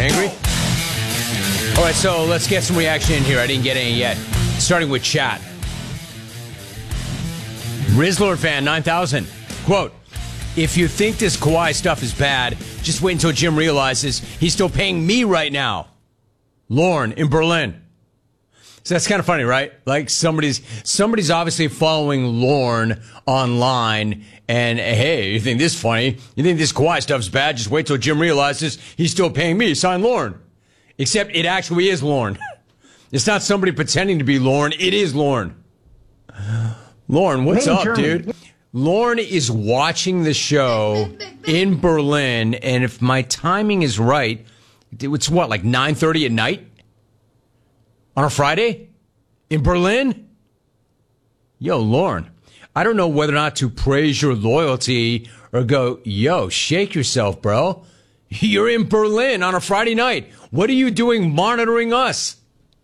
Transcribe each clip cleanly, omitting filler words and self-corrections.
Angry? All right, so let's get some reaction in here. I didn't get any yet. Starting with chat. Rizzler fan 9000. Quote, if you think this Kawhi stuff is bad, just wait until Jim realizes he's still paying me right now. Lorne in Berlin. So that's kind of funny, right? Like somebody's obviously following Lorne online, and hey, you think this is funny? You think this Kawhi stuff's bad? Just wait till Jim realizes he's still paying me. Sign Lorne. Except it actually is Lorne. It's not somebody pretending to be Lorne. It is Lorne. Lorne, what's up, dude? Lorne is watching the show in Berlin, and if my timing is right, it's what, like 9:30 at night? On a Friday? In Berlin? Yo, Lorne, I don't know whether or not to praise your loyalty or go, yo, shake yourself, bro. You're in Berlin on a Friday night. What are you doing monitoring us?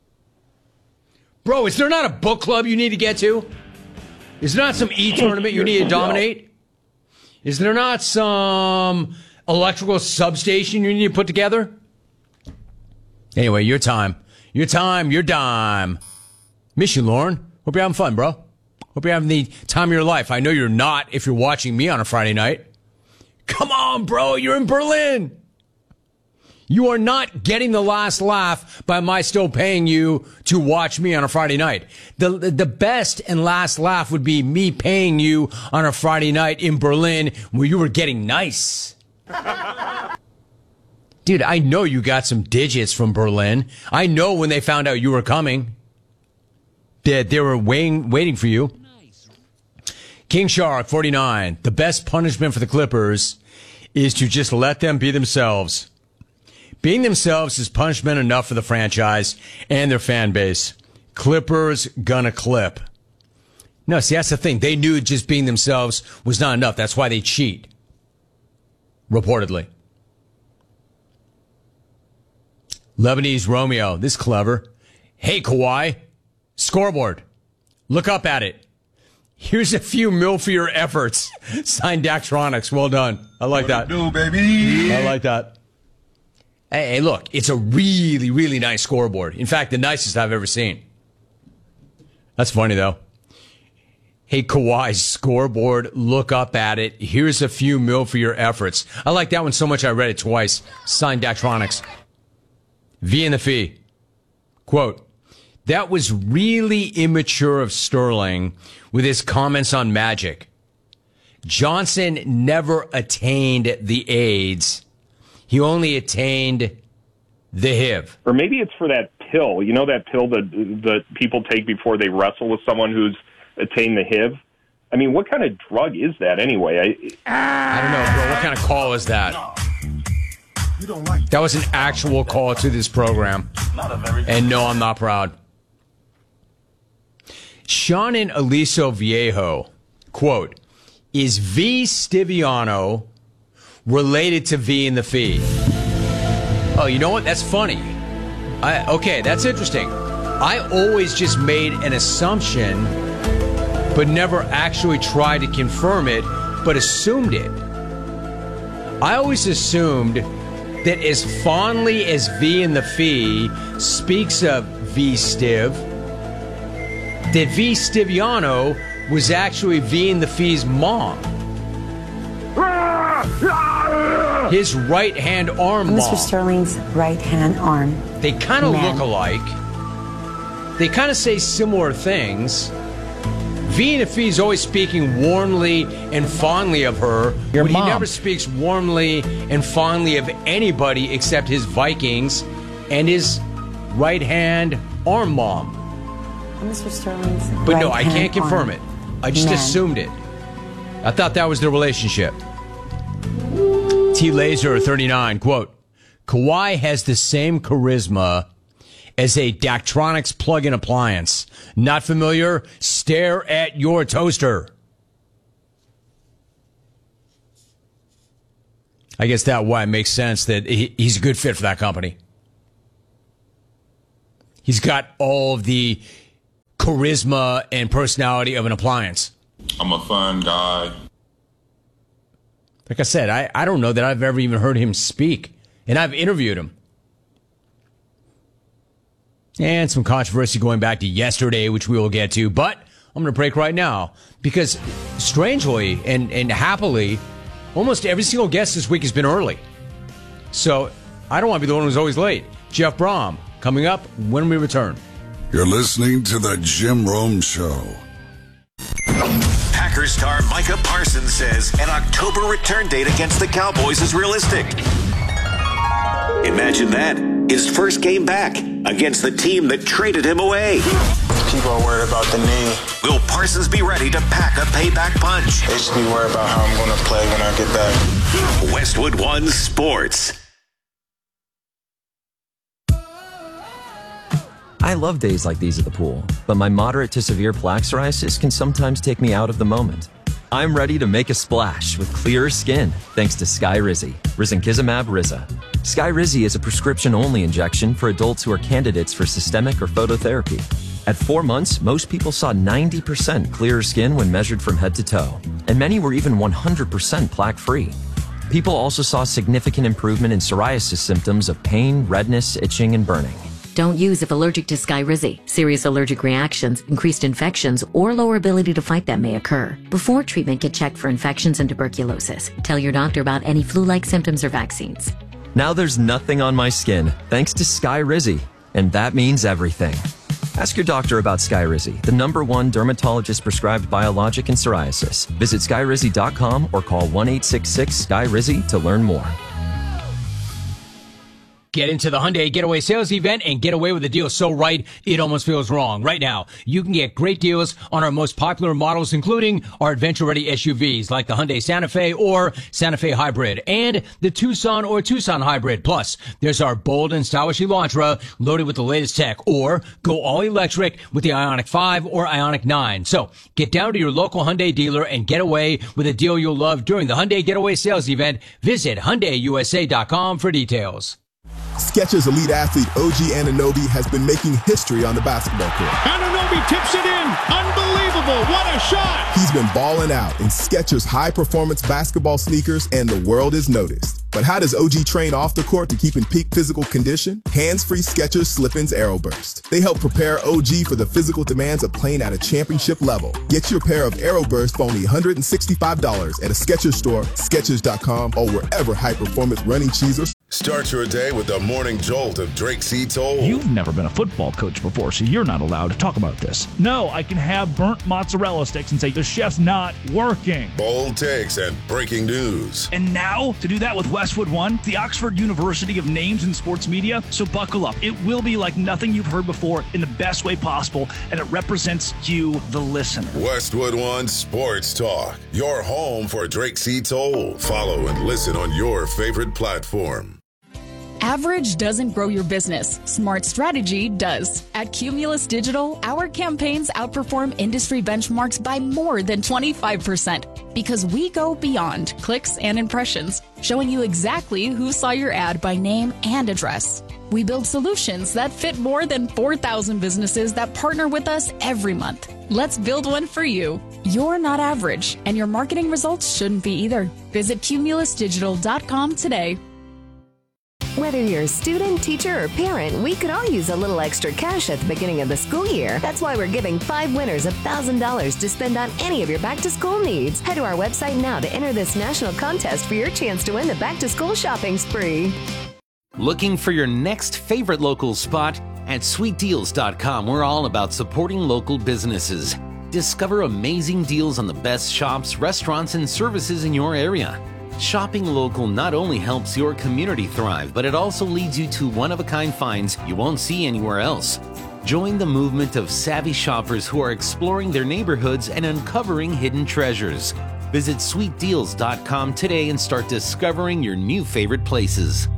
Bro, is there not a book club you need to get to? Is there not some e-tournament you need to dominate? Is there not some electrical substation you need to put together? Anyway, your time. Your time, your dime. Miss you, Lorne. Hope you're having fun, bro. Hope you're having the time of your life. I know you're not if you're watching me on a Friday night. Come on, bro. You're in Berlin. You are not getting the last laugh by my still paying you to watch me on a Friday night. The best and last laugh would be me paying you on a Friday night in Berlin where you were getting nice. Dude, I know you got some digits from Berlin. I know when they found out you were coming. They were waiting for you. King Shark 49. The best punishment for the Clippers is to just let them be themselves. Being themselves is punishment enough for the franchise and their fan base. Clippers gonna clip. No, see, that's the thing. They knew just being themselves was not enough. That's why they cheat. Reportedly. Lebanese Romeo. This is clever. Hey, Kawhi. Scoreboard. Look up at it. Here's a few mil for your efforts. Signed Daktronics. Well done. I like that. Do, baby. I like that. Hey, look, it's a really, really nice scoreboard. In fact, the nicest I've ever seen. That's funny, though. Hey, Kawhi, scoreboard, look up at it. Here's a few mil for your efforts. I like that one so much I read it twice. Signed Daktronics. V in the fee. Quote, that was really immature of Sterling with his comments on Magic. Johnson never attained the AIDS. He only attained the HIV. Or maybe it's for that pill. You know that pill that people take before they wrestle with someone who's attained the HIV? I mean, what kind of drug is that anyway? I don't know, bro. What kind of call is that? That was an actual call to this program. And no, I'm not proud. Sean and Aliso Viejo, quote, is V. Stiviano related to V in the fee? Oh, you know what? That's funny. Okay, that's interesting. I always just made an assumption, but never actually tried to confirm it, but assumed it. I always assumed that as fondly as V in the fee speaks of V. Stiv, that V. Stiviano was actually V in the fee's mom. His right-hand arm mom. Mr. Sterling's right-hand arm. They kind of look alike. They kind of say similar things. V in the fee is always speaking warmly and fondly of her, but he never speaks warmly and fondly of anybody except his Vikings and his right-hand arm mom. Mr. Sterling's But no, I can't confirm it. I just assumed it. I thought that was their relationship. T. Laser 39, quote, Kawhi has the same charisma as a Daktronics plug-in appliance. Not familiar? Stare at your toaster. I guess that why it makes sense that he's a good fit for that company. He's got all of the charisma and personality of an appliance. I'm a fun guy. Like I said, I don't know that I've ever even heard him speak, and I've interviewed him. And some controversy going back to yesterday, which we will get to. But I'm going to break right now because strangely and happily, almost every single guest this week has been early. So I don't want to be the one who's always late. Jeff Brom, coming up when we return. You're listening to The Jim Rome Show. Packers star Micah Parsons says an October return date against the Cowboys is realistic. Imagine that. His first game back against the team that traded him away. People are worried about the knee. Will Parsons be ready to pack a payback punch? They should be worried about how I'm going to play when I get back. Westwood One Sports. I love days like these at the pool, but my moderate to severe plaque psoriasis can sometimes take me out of the moment. I'm ready to make a splash with clearer skin thanks to Skyrizi, Risankizumab Riza. Skyrizi is a prescription-only injection for adults who are candidates for systemic or phototherapy. At 4 months, most people saw 90% clearer skin when measured from head to toe, and many were even 100% plaque-free. People also saw significant improvement in psoriasis symptoms of pain, redness, itching, and burning. Don't use if allergic to Skyrizi. Serious allergic reactions, increased infections, or lower ability to fight them may occur. Before treatment, get checked for infections and tuberculosis. Tell your doctor about any flu-like symptoms or vaccines. Now there's nothing on my skin thanks to Skyrizi, and that means everything. Ask your doctor about Skyrizi, the #1 dermatologist-prescribed biologic in psoriasis. Visit Skyrizi.com or call 1-866-SKYRIZI to learn more. Get into the Hyundai Getaway Sales Event and get away with a deal so right, it almost feels wrong. Right now, you can get great deals on our most popular models, including our adventure-ready SUVs like the Hyundai Santa Fe or Santa Fe Hybrid and the Tucson or Tucson Hybrid. Plus, there's our bold and stylish Elantra loaded with the latest tech, or go all-electric with the Ioniq 5 or Ioniq 9. So, get down to your local Hyundai dealer and get away with a deal you'll love during the Hyundai Getaway Sales Event. Visit HyundaiUSA.com for details. Skechers elite athlete OG Anunoby has been making history on the basketball court. Anunoby tips it in. Unbelievable. What a shot. He's been balling out in Skechers high-performance basketball sneakers, and the world has noticed. But how does OG train off the court to keep in peak physical condition? Hands-free Skechers Slip-ins Aeroburst. They help prepare OG for the physical demands of playing at a championship level. Get your pair of Aeroburst for only $165 at a Skechers store, Skechers.com, or wherever high-performance running shoes are. Start your day with the morning jolt of Drake C. Toll. You've never been a football coach before, so you're not allowed to talk about this. No, I can have burnt mozzarella sticks and say the chef's not working. Bold takes and breaking news. And now, to do that with Westwood One, the Oxford University of names in sports media. So buckle up. It will be like nothing you've heard before in the best way possible, and it represents you, the listener. Westwood One Sports Talk, your home for Drake C. Toll. Follow and listen on your favorite platform. Average doesn't grow your business. Smart strategy does. At Cumulus Digital, our campaigns outperform industry benchmarks by more than 25% because we go beyond clicks and impressions, showing you exactly who saw your ad by name and address. We build solutions that fit more than 4,000 businesses that partner with us every month. Let's build one for you. You're not average, and your marketing results shouldn't be either. Visit cumulusdigital.com today. Whether you're a student, teacher, or parent, we could all use a little extra cash at the beginning of the school year. That's why we're giving 5 winners $1,000 to spend on any of your back-to-school needs. Head to our website now to enter this national contest for your chance to win the back-to-school shopping spree. Looking for your next favorite local spot? At sweetdeals.com, we're all about supporting local businesses. Discover amazing deals on the best shops, restaurants, and services in your area. Shopping local not only helps your community thrive, but it also leads you to one-of-a-kind finds you won't see anywhere else. Join the movement of savvy shoppers who are exploring their neighborhoods and uncovering hidden treasures. Visit sweetdeals.com today and start discovering your new favorite places.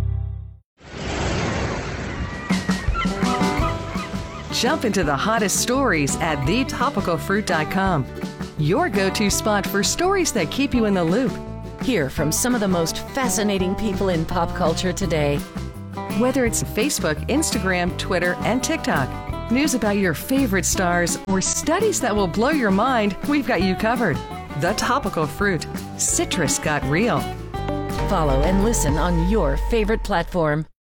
Jump into the hottest stories at thetopicalfruit.com. Your go-to spot for stories that keep you in the loop. Hear from some of the most fascinating people in pop culture today. Whether it's Facebook, Instagram, Twitter, and TikTok, news about your favorite stars, or studies that will blow your mind, we've got you covered. The Topical Fruit. Citrus got real. Follow and listen on your favorite platform.